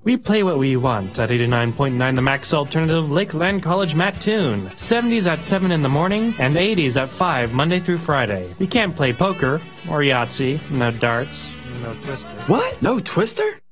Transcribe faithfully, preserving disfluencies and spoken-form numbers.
We play what we want at eighty-nine point nine The Max Alternative Lakeland College Mattoon. seventies at seven in the morning and eighties at five Monday through Friday. We can't play poker or Yahtzee, no darts, no Twister. What? No Twister?